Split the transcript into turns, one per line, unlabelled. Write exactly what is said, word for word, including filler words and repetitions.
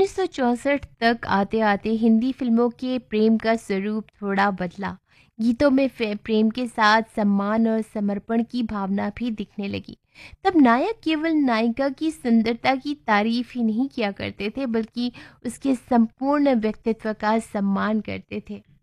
उन्नीस सौ चौसठ तक आते-आते हिंदी फ़िल्मों के प्रेम का स्वरूप थोड़ा बदला। गीतों में फ़े प्रेम के साथ सम्मान और समर्पण की भावना भी दिखने लगी। तब नायक केवल नायिका की सुंदरता की तारीफ़ ही नहीं किया करते थे, बल्कि उसके संपूर्ण व्यक्तित्व का सम्मान करते थे।